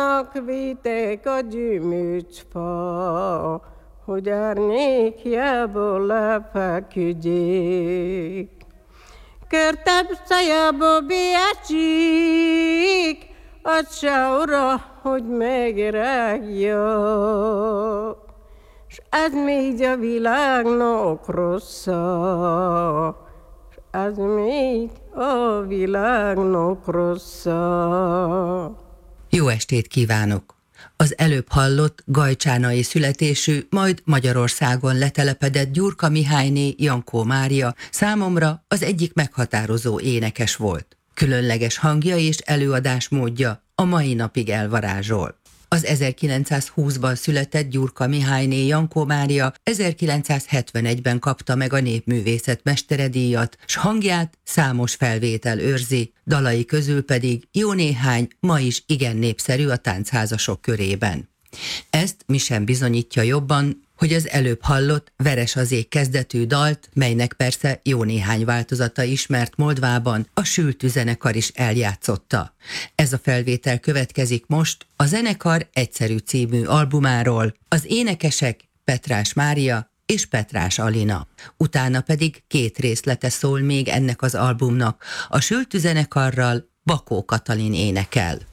Annak vitték a gyümölcsfa, hogy árnyékjából lefeküdjék. Körtebb szájába biácsik, a csaura, hogy megrágja. S ez még a világnak rossza, s ez még a világnak rossza. Jó estét kívánok! Az előbb hallott gajcsánai születésű, majd Magyarországon letelepedett Gyurka Mihályné Jankó Mária számomra az egyik meghatározó énekes volt. Különleges hangja és előadásmódja a mai napig elvarázsol. Az 1920-ban született Gyurka Mihályné Jankó Mária 1971-ben kapta meg a Népművészet Mesteredíjat, s hangját számos felvétel őrzi, dalai közül pedig jó néhány ma is igen népszerű a táncházasok körében. Ezt mi sem bizonyítja jobban, hogy az előbb hallott Veres az ég kezdetű dalt, melynek persze jó néhány változata ismert Moldvában, a Sültű zenekar is eljátszotta. Ez a felvétel következik most a zenekar Egyszerű című albumáról, az énekesek Petrás Mária és Petrás Alina. Utána pedig két részlete szól még ennek az albumnak, a Sültű zenekarral Bakó Katalin énekel.